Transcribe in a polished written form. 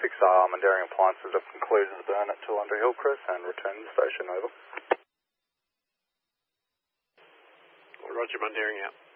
6R Mundaring Appliances have concluded the burn at Toowoomba Hillcrest and return to the station, over. Roger, Mundaring out.